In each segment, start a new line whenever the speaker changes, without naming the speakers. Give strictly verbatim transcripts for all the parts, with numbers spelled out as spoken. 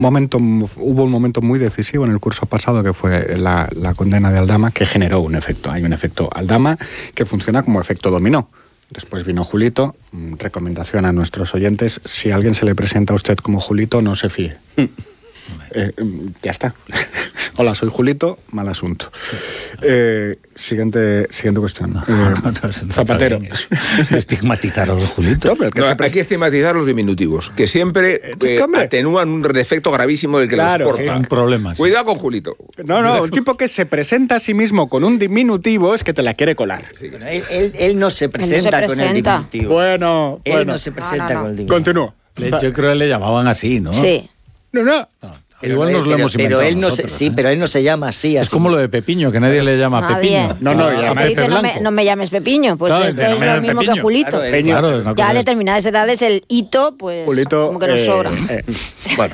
momento, hubo un momento muy decisivo en el curso pasado que fue la, la condena de Aldama, que generó un efecto. Hay un efecto Aldama que funciona como efecto dominó. Después vino Julito. Recomendación a nuestros oyentes: si a alguien se le presenta a usted como Julito, no se fíe. Eh, ya está. Hola, soy Julito, mal asunto. Eh, siguiente, siguiente cuestión.
No,
eh,
no, no,
Zapatero.
Estigmatizar a los Julitos.
No, pero no, hay que estigmatizar los diminutivos, que siempre eh, atenúan un defecto gravísimo del que
claro,
los porta.
Un problema.
Cuidado con Julito.
No, no, un tipo que se presenta a sí mismo con un diminutivo es que te la quiere colar.
Sí. Bueno, él, él, él no se presenta
no se
con el
presenta.
diminutivo.
Bueno,
Él
bueno.
no se presenta
No, no, no.
con el diminutivo.
Continúo.
Yo creo que le llamaban así, ¿no?
Sí.
No, no.
No.
Pero
Igual
él-
nos lo
pero-
hemos
pero
inventado
él no
nosotros,
se, Sí,
¿eh?
pero él no se llama así.
Es
así
como
mismo.
lo de Pepiño, que nadie le llama
Nadie.
Pepiño.
No, no,
Eh,
ya
te
me
dice,
Pepe
no, me,
Blanco.
no me llames Pepiño. Pues
Claro,
esto
que no
es
me
lo
llames
mismo
Pepiño.
que Julito.
Claro,
Peño.
Claro, es una
Ya a
cosa-
determinadas edades el hito, pues,
Julito,
como que nos
eh,
sobra.
eh, bueno.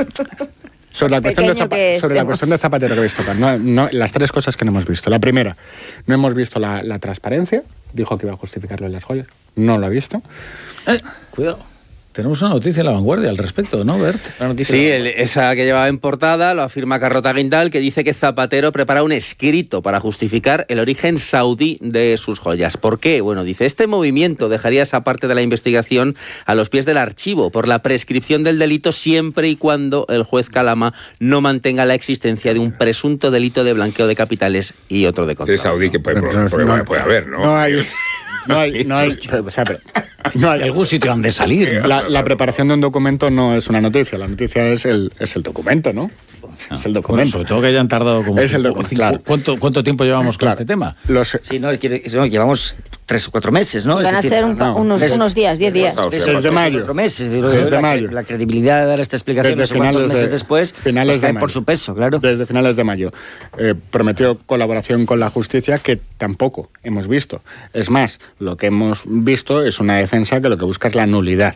Sobre la, cuestión de,
Pequeño
Zapa-
que
sobre la
estemos.
cuestión de Zapatero que habéis tocado, no, no, las tres cosas que no hemos visto. La primera, no hemos visto la, la transparencia. Dijo que iba a justificarlo en las joyas. No lo ha visto.
Eh, cuidado. Tenemos una noticia en La Vanguardia al respecto, ¿no, Bert?
Una noticia
Sí,
de-
el- esa que llevaba en portada lo afirma Carlota Guindal, que dice que Zapatero prepara un escrito para justificar el origen saudí de sus joyas. ¿Por qué? Bueno, dice, este movimiento dejaría esa parte de la investigación a los pies del archivo por la prescripción del delito siempre y cuando el juez Calama no mantenga la existencia de un presunto delito de blanqueo de capitales y otro de control.
Sí, saudí que puede,
Pero,
puede,
no,
puede haber, ¿no?
No hay... No hay... No hay, o sea, pero- no hay-
De algún sitio han de salir, ¿no?
la, la preparación de un documento no es una noticia. La noticia es el, es el documento, ¿no? Es el
Bueno,
documento.
sobre todo que hayan tardado como
Es el
cinco-
docu-
cinco-
claro.
¿cuánto, ¿Cuánto tiempo llevamos con
Claro.
este tema?
Los,
Sí, no, quiere- no, llevamos tres o cuatro meses, ¿no?
Van
Es
a
decir,
ser un pa-
no,
unos,
desde-
unos días, diez días.
O sea,
Tres
Desde
o
mayo.
cuatro meses. Digo,
Desde
la,
mayo.
La credibilidad de dar esta explicación, no sé cuántos
finales
meses
de-
después,
finales
pues
de
cae
mayo.
por su peso, claro.
Desde finales de mayo. Eh, prometió colaboración con la justicia, que tampoco hemos visto. Es más, lo que hemos visto es una defensa que lo que busca es la nulidad.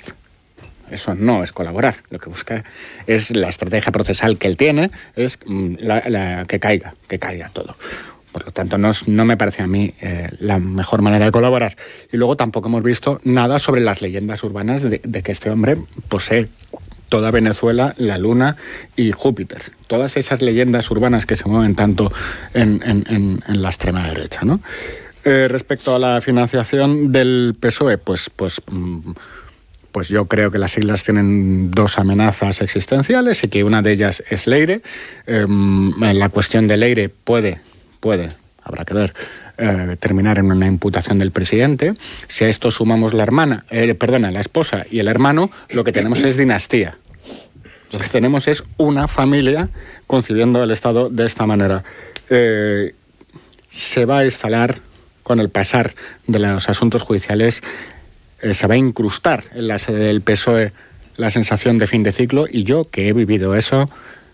Eso no es colaborar. Lo que busca es la estrategia procesal que él tiene, es mm, la, la- que caiga, que caiga todo. Por lo tanto, no, es- no me parece a mí eh, la mejor manera de colaborar. Y luego tampoco hemos visto nada sobre las leyendas urbanas de, de que este hombre posee toda Venezuela, la Luna y Júpiter. Todas esas leyendas urbanas que se mueven tanto en, en- en- en la extrema derecha, ¿no? Eh, respecto a la financiación del P S O E, pues, pues, mm, pues yo creo que las siglas tienen dos amenazas existenciales y que una de ellas es Leire. Eh, la cuestión de Leire puede, puede, habrá que ver, eh, terminar en una imputación del presidente. Si a esto sumamos la hermana, eh, perdona, la esposa y el hermano, lo que tenemos es dinastía. Lo que tenemos es una familia concibiendo el Estado de esta manera. Eh, se va a instalar, con el pasar de los asuntos judiciales, eh, se va a incrustar en la sede del P S O E la sensación de fin de ciclo, y yo, que he vivido eso,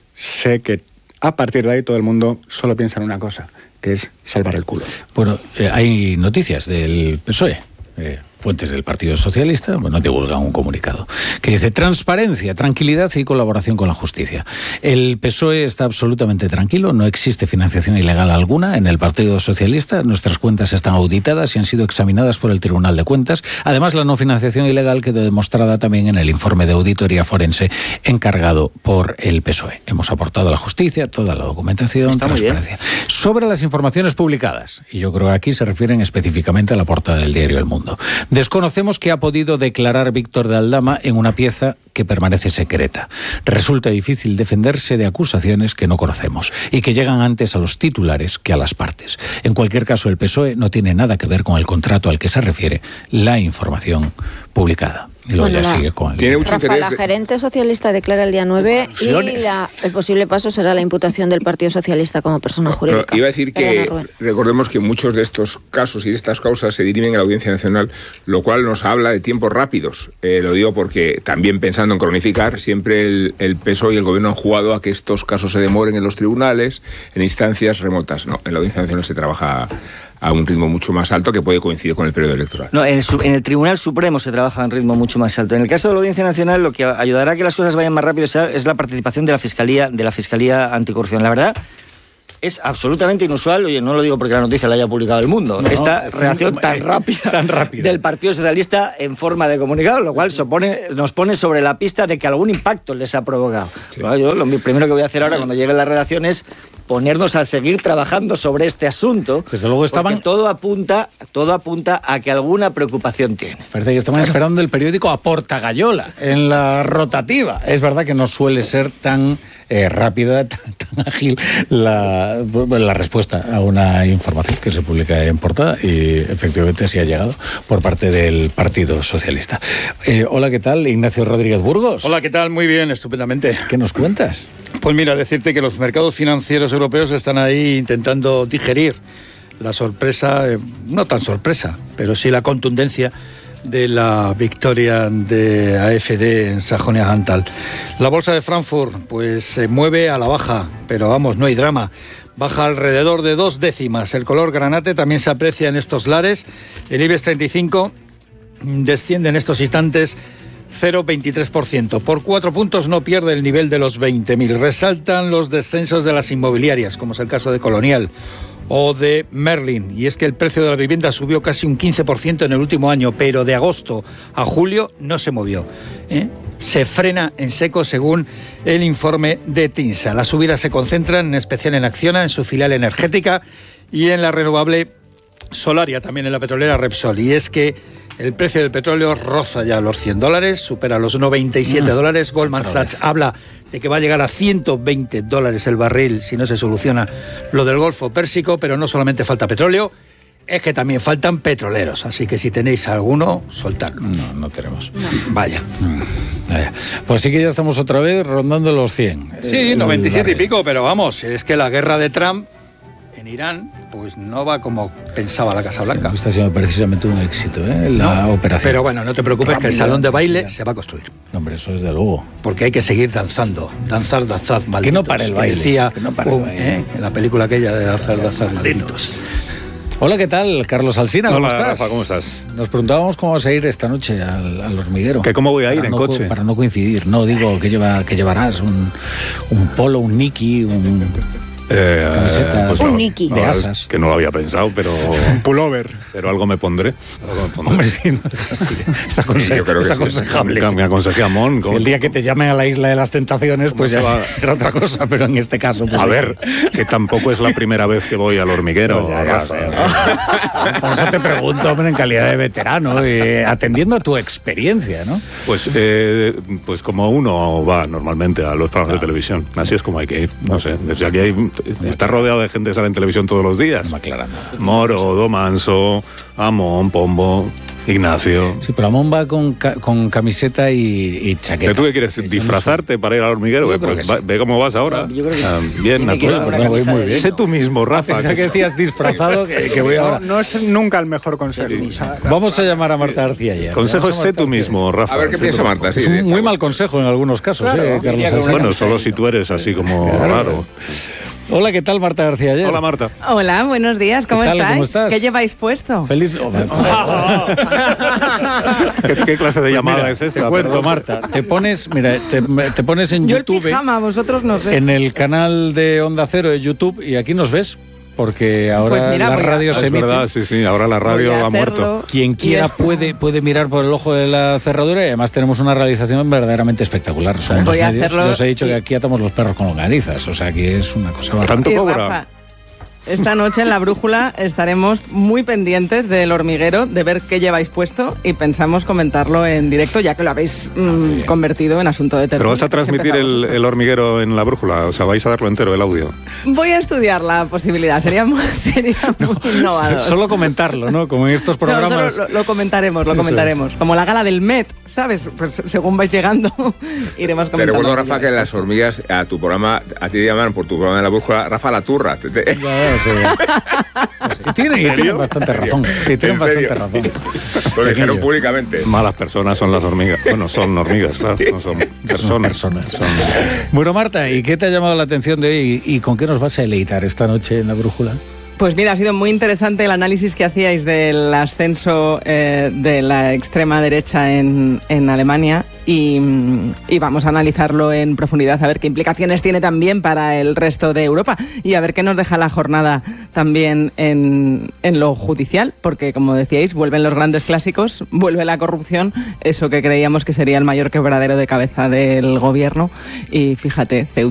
sé que a partir de ahí todo el mundo solo piensa en una cosa, que es salvar el culo.
Bueno, eh, hay noticias del P S O E. Eh, fuentes del Partido Socialista, bueno, divulgan un comunicado que dice transparencia, tranquilidad y colaboración con la justicia. El P S O E está absolutamente tranquilo, no existe financiación ilegal alguna en el Partido Socialista, nuestras cuentas están auditadas y han sido examinadas por el Tribunal de Cuentas. Además, la no financiación ilegal quedó demostrada también en el informe de auditoría forense encargado por el P S O E. Hemos aportado a la justicia toda la documentación,
Está muy bien.
transparencia. Sobre las informaciones publicadas, y yo creo que aquí se refieren específicamente a la portada del diario El Mundo. Desconocemos qué ha podido declarar Víctor de Aldama en una pieza que permanece secreta. Resulta difícil defenderse de acusaciones que no conocemos y que llegan antes a los titulares que a las partes. En cualquier caso, el P S O E no tiene nada que ver con el contrato al que se refiere la información publicada. Y luego
Bueno,
ya
la-
sigue con el...
Tiene mucho
Rafa,
interés.
la gerente socialista declara el día nueve y
Conclusiones.
la- el posible paso será la imputación del Partido Socialista como persona
No,
jurídica.
iba a decir
Perdona,
que
Rubén.
recordemos que muchos de estos casos y de estas causas se dirimen a la Audiencia Nacional, lo cual nos habla de tiempos rápidos. Eh, lo digo porque también pensando en cronificar, siempre el, el P S O E y el Gobierno han jugado a que estos casos se demoren en los tribunales, en instancias remotas. No, en la Audiencia Nacional se trabaja a un ritmo mucho más alto que puede coincidir con el periodo electoral.
No, en el, su- en el Tribunal Supremo se trabaja a un ritmo mucho más alto. En el caso de la Audiencia Nacional, lo que ayudará a que las cosas vayan más rápido sea- es la participación de la Fiscalía, de la Fiscalía Anticorrupción. La verdad es absolutamente inusual, oye, no lo digo porque la noticia la haya publicado El Mundo, no, esta reacción tan rápida,
tan rápida
del Partido Socialista en forma de comunicado, lo cual supone, nos pone sobre la pista de que algún impacto les ha provocado. Sí. Bueno, yo lo primero que voy a hacer ahora cuando llegue la redacción es ponernos a seguir trabajando sobre este asunto.
Desde luego estaban...
todo apunta, todo apunta a que alguna preocupación tiene.
Parece que estaban esperando el periódico a Portagayola en la rotativa. Es verdad que no suele ser tan eh, rápida, tan, tan ágil la, la respuesta a una información que se publica en portada, y efectivamente sí ha llegado por parte del Partido Socialista. Eh, hola, ¿qué tal? Ignacio Rodríguez Burgos.
Hola, ¿qué tal? Muy bien, estupendamente.
¿Qué nos cuentas?
Pues mira, decirte que los mercados financieros europeos están ahí intentando digerir la sorpresa, eh, no tan sorpresa, pero sí la contundencia de la victoria de A F D en Sajonia-Anhalt. La bolsa de Frankfurt pues se mueve a la baja, pero vamos, no hay drama. Baja alrededor de dos décimas. El color granate también se aprecia en estos lares. El IBEX treinta y cinco desciende en estos instantes cero coma veintitrés por ciento. Por cuatro puntos no pierde el nivel de los veinte mil. Resaltan los descensos de las inmobiliarias, como es el caso de Colonial o de Merlin. Y es que el precio de la vivienda subió casi un quince por ciento en el último año, pero de agosto a julio no se movió, ¿eh? Se frena en seco según el informe de TINSA. Las subidas se concentran en especial en Acciona, en su filial energética, y en la renovable Solaria, también en la petrolera Repsol. Y es que el precio del petróleo roza ya los cien dólares, supera los noventa y siete dólares. Goldman Sachs habla de que va a llegar a ciento veinte dólares el barril si no se soluciona lo del Golfo Pérsico, pero no solamente falta petróleo, es que también faltan petroleros. Así que si tenéis alguno, soltadlo.
No, no tenemos.
No.
Vaya. Vaya. Pues sí que ya estamos otra vez rondando los cien.
Sí, noventa y siete y pico, pero vamos, es que la guerra de Trump en Irán pues no va como pensaba la Casa Blanca.
Sí, está siendo precisamente un éxito, ¿eh? La
no,
operación.
Pero bueno, no te preocupes, rápida, que el salón de baile rápida. Se va a construir.
No, hombre, eso desde luego.
Porque hay que seguir danzando. Danzar, danzar, malditos.
Que no pare el baile.
Que decía
que no pare
un,
el baile.
¿eh? En la película aquella de danzar, danzar, malditos.
Hola, ¿qué tal? Carlos Alsina, ¿cómo
Hola,
estás?
Rafa, ¿cómo estás?
Nos preguntábamos cómo vas a ir esta noche al, al hormiguero.
¿Que cómo voy a ir
para
en
no,
coche?
Para no coincidir. No, digo, que lleva, que llevarás un, un polo, un Nike, un...
Eh,
camiseta,
pues
un
no,
Niki
no,
de asas.
Que no lo había pensado, pero...
un pullover.
Pero algo me pondré. Algo me pondré.
Hombre, sí, no, es así. Es, aconse
Yo creo que
es
sí,
aconsejable.
Me, me aconsejé a Mon.
Si el día que te llamen a la Isla de las Tentaciones, pues ya
va?
será otra cosa, pero en este caso... Pues
a
sí.
ver, que tampoco es la primera vez que voy al hormiguero.
No, ya, ya,
Rafa.
ya. Por eso te pregunto, hombre, en calidad de veterano, eh, atendiendo a tu experiencia, ¿no?
Pues, eh, pues como uno va normalmente a los programas de televisión, así es como hay que ir. No sé, desde aquí hay, está rodeado de gente que sale en televisión todos los días.
No me aclara nada.
Moro, Domanso, Amón, Pombo, Ignacio.
Sí, pero Amón va con, ca con camiseta y, y chaqueta.
¿Pero tú qué quieres? ¿Disfrazarte para ir al hormiguero?
Yo creo
Pues,
que
va,
sí.
ve cómo vas ahora.
Yo creo que
Ah, bien,
tiene que
natural.
ir ahora
voy muy bien.
Sé tú mismo, Rafa.
Pensaba que decías disfrazado, que, que voy
No,
ahora.
no es nunca el mejor consejo. O sea,
Vamos a llamar a Marta García ya.
Consejo es
Vamos a
sé
Marta
tú
García.
mismo, Rafa.
A ver qué
sé
piensa
tú
Marta.
mismo.
Sí,
Es
de
un
esta
muy mal
cosa.
consejo en algunos casos,
Claro,
¿eh, Carlos
diría que
Alsina?
Bueno, solo si tú eres así como raro.
Hola, ¿qué tal, Marta García ayer?
Hola, Marta.
Hola, buenos días, ¿cómo
¿Qué tal?
estáis?
¿Cómo estás?
¿Qué lleváis puesto?
Feliz...
¿Qué, qué clase de
Pues
llamada
mira,
es esta?
Te cuento,
Perdón.
Marta. Te pones, mira, te, te pones en
Yo el
YouTube,
pijama, vosotros no sé.
en el canal de Onda Cero de YouTube, y aquí nos ves, porque ahora
Pues mira,
la
voy a-
radio
Es
se emite.
verdad, sí, sí. Ahora la
Voy
radio
a
ha muerto.
hacerlo.
Quien quiera
Y es-
puede, puede mirar por el ojo de la cerradura, y además tenemos una realización verdaderamente espectacular. Somos
Voy
los
a
medios.
hacerlo
Yo os he dicho
y-
que aquí atamos los perros con longanizas, o sea que es una cosa bárbara.
Tanto
Y
cobra.
Rafa, esta noche en La Brújula estaremos muy pendientes del hormiguero, de ver qué lleváis puesto, y pensamos comentarlo en directo, ya que lo habéis mm, convertido en asunto de tertulia.
Pero vas a transmitir
Siempre
el,
estamos.
el hormiguero en la brújula, o sea, vais a darlo entero, el audio.
Voy a estudiar la posibilidad, sería muy, sería muy innovador.
Solo comentarlo, ¿no? Como en estos
No,
programas.
solo lo, lo comentaremos, lo
Eso
comentaremos. Como la gala del Met, ¿sabes? Pues según vais llegando, iremos
Te
comentando.
recuerdo, Rafa, que las hormigas a tu programa, a ti te llaman por tu programa de la brújula, Rafa la turra. Te- te-
Ya, ya, sí. Y tienen, y tienen bastante razón. Y tienen
¿En serio?
bastante razón.
Lo dijeron
Pequeño.
públicamente.
Malas personas son las hormigas. Bueno, son hormigas, ¿sabes? No son personas.
personas.
Son-
Bueno, Marta, ¿y qué te ha llamado la atención de hoy? ¿Y con qué nos vas a eleitar esta noche en La Brújula?
Pues mira, ha sido muy interesante el análisis que hacíais del ascenso eh, de la extrema derecha en, en Alemania y, y vamos a analizarlo en profundidad, a ver qué implicaciones tiene también para el resto de Europa y a ver qué nos deja la jornada también en, en lo judicial, porque como decíais, vuelven los grandes clásicos, vuelve la corrupción, eso que creíamos que sería el mayor quebradero de cabeza del gobierno y fíjate, Ceuta